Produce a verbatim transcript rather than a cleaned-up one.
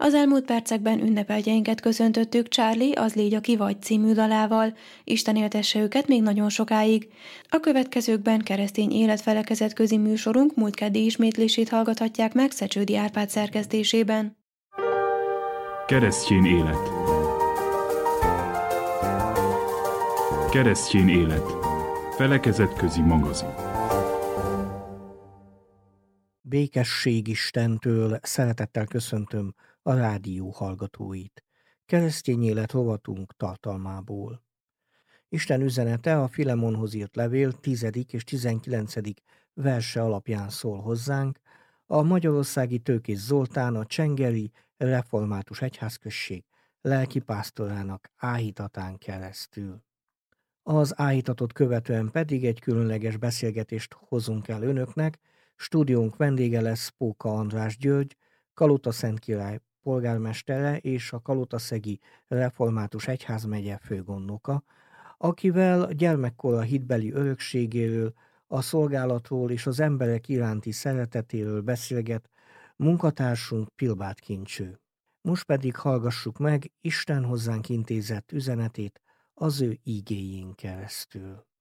Az elmúlt percekben ünnepeltjeinket köszöntöttük Charlie, az légy, aki vagy című dalával. Isten éltesse őket még nagyon sokáig. A következőkben keresztény életfelekezet közi műsorunk múlt keddi ismétlését hallgathatják meg Szecsődi Árpád szerkesztésében. Keresztény élet. Keresztény élet. Felekezetközi magazin. Békesség Istentől szeretettel köszöntöm a rádió hallgatóit. Keresztény élet rovatunk tartalmából. Isten üzenete a Filemonhoz írt levél tizedik és tizenkilencedik verse alapján szól hozzánk, a magyarországi Tőkés Zoltán, a Csengeri Református Egyházközség lelkipásztorának áhítatán keresztül. Az áhítatot követően pedig egy különleges beszélgetést hozunk el önöknek. Stúdiónk vendége lesz Póka András György, Kalotaszentkirály polgármestere és a Kalotaszegi Református Egyházmegye főgondnoka, akivel gyermekkora hitbeli örökségéről, a szolgálatról és az emberek iránti szeretetéről beszélget munkatársunk Pilbád Kincső. Most pedig hallgassuk meg Isten hozzánk intézett üzenetét az ő ígéjén keresztül.